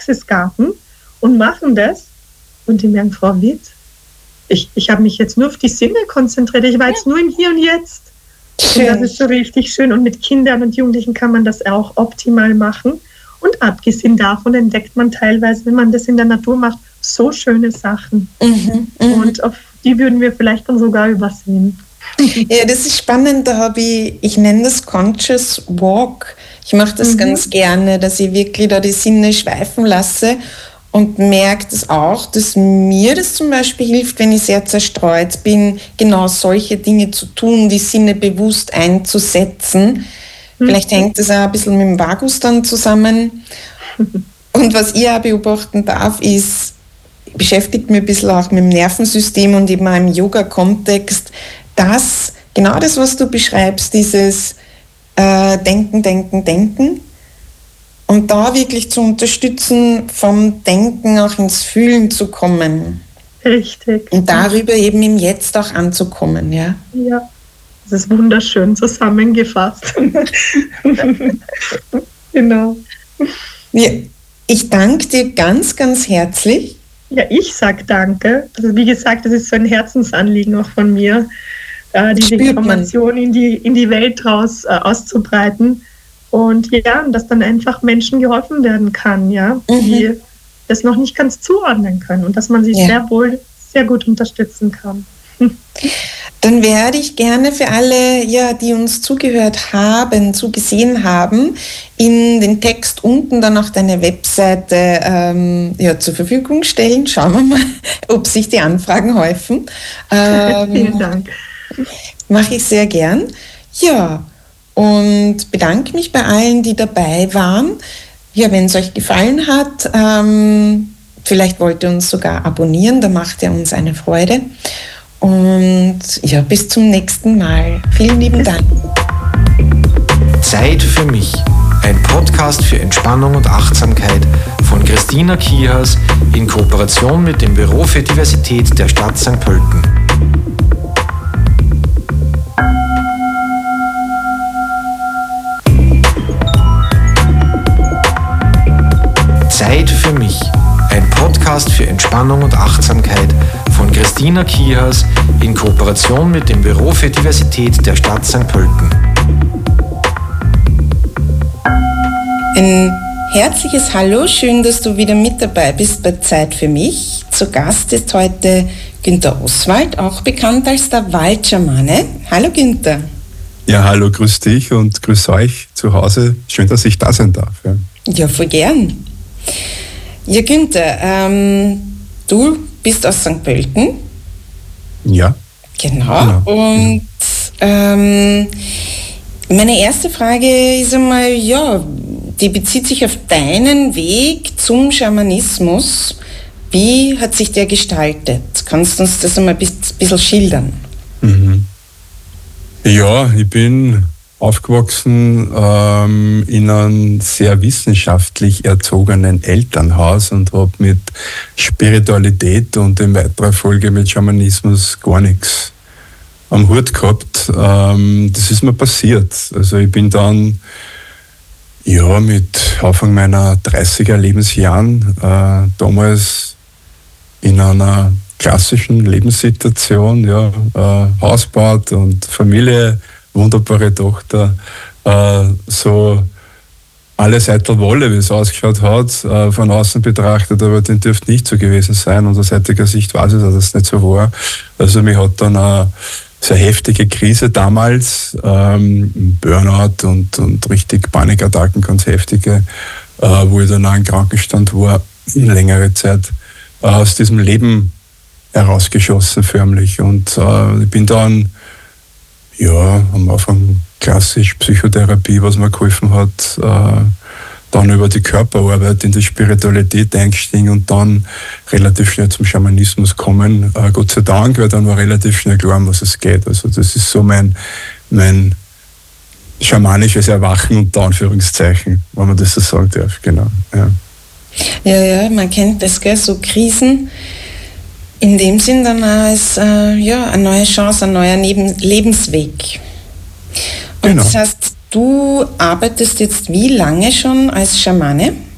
Praxisgarten und machen das. Und die merken, Frau Witt, ich habe mich jetzt nur auf die Sinne konzentriert. Ich war jetzt nur im Hier und Jetzt. Schön. Und das ist so richtig schön. Und mit Kindern und Jugendlichen kann man das auch optimal machen. Und abgesehen davon entdeckt man teilweise, wenn man das in der Natur macht, so schöne Sachen. Und auf die würden wir vielleicht dann sogar übersehen. Ja, das ist spannend. Da habe ich nenne das Conscious Walk. Ich mache das ganz gerne, dass ich wirklich da die Sinne schweifen lasse und merke das auch, dass mir das zum Beispiel hilft, wenn ich sehr zerstreut bin, genau solche Dinge zu tun, die Sinne bewusst einzusetzen. Vielleicht hängt das auch ein bisschen mit dem Vagus dann zusammen. Und was ich auch beobachten darf, ist, beschäftigt mich ein bisschen auch mit dem Nervensystem und eben auch im Yoga-Kontext, dass genau das, was du beschreibst, dieses Denken und da wirklich zu unterstützen, vom Denken auch ins Fühlen zu kommen. Richtig. Und darüber eben im Jetzt auch anzukommen, ja. Ja, das ist wunderschön zusammengefasst. Genau. Ja, ich danke dir ganz, ganz herzlich. Ja, ich sag danke. Also wie gesagt, das ist so ein Herzensanliegen auch von mir, diese Information in die Welt raus auszubreiten. Und ja, dass dann einfach Menschen geholfen werden kann, ja, die das noch nicht ganz zuordnen können und dass man sie sehr wohl sehr gut unterstützen kann. Dann werde ich gerne für alle, ja, die uns zugehört haben, zugesehen haben, in den Text unten dann auch deine Webseite zur Verfügung stellen. Schauen wir mal, ob sich die Anfragen häufen. Vielen Dank. Mache ich sehr gern. Ja, und bedanke mich bei allen, die dabei waren. Ja, wenn es euch gefallen hat, vielleicht wollt ihr uns sogar abonnieren, da macht ihr uns eine Freude. Und ja, bis zum nächsten Mal. Vielen lieben Dank. Zeit für mich. Ein Podcast für Entspannung und Achtsamkeit von Christina Kihas in Kooperation mit dem Büro für Diversität der Stadt St. Pölten. Zeit für mich. Ein Podcast für Entspannung und Achtsamkeit von Christina Kihas in Kooperation mit dem Büro für Diversität der Stadt St. Pölten. Ein herzliches Hallo, schön, dass du wieder mit dabei bist bei Zeit für mich. Zu Gast ist heute Günther Oswald, auch bekannt als der Waldschamane. Hallo Günther. Ja, hallo, grüß dich und grüß euch zu Hause. Schön, dass ich da sein darf. Ja, voll gern. Ja, Günther, du bist aus St. Pölten. Ja. Genau. Und meine erste Frage ist einmal, ja, die bezieht sich auf deinen Weg zum Schamanismus. Wie hat sich der gestaltet? Kannst du uns das einmal ein bisschen schildern? Ja, ich bin aufgewachsen in einem sehr wissenschaftlich erzogenen Elternhaus und habe mit Spiritualität und in weiterer Folge mit Schamanismus gar nichts am Hut gehabt. Das ist mir passiert. Also ich bin dann mit Anfang meiner 30er Lebensjahren damals in einer klassischen Lebenssituation, Haus gebaut und Familie, wunderbare Tochter, so alle Seiten Wolle, wie es ausgeschaut hat, von außen betrachtet, aber den dürfte nicht so gewesen sein. Und aus heutiger Sicht weiß ich, dass das nicht so war. Also mich hat dann eine sehr heftige Krise damals, Burnout und richtig Panikattacken, ganz heftige, wo ich dann auch im Krankenstand war, längere Zeit, aus diesem Leben herausgeschossen förmlich. Und ich bin dann am Anfang klassisch Psychotherapie, was mir geholfen hat, dann über die Körperarbeit in die Spiritualität eingestiegen und dann relativ schnell zum Schamanismus kommen. Gott sei Dank, weil dann war relativ schnell klar, um was es geht. Also das ist so mein schamanisches Erwachen unter Anführungszeichen, wenn man das so sagen darf. Genau. Ja, man kennt das, gell? So Krisen. In dem Sinn dann als eine neue Chance, ein neuer Lebensweg. Und genau. Das heißt, du arbeitest jetzt wie lange schon als Schamane?